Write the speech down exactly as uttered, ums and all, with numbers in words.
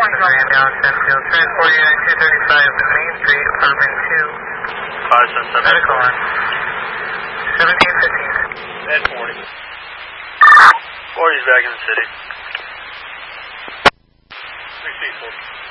Ran down Senfield. Transport Unit two thirty-five Main Street, apartment two. five seven seven. Medical on. seventeen fifteen. At forty. forty's back in the city. sixteen forty.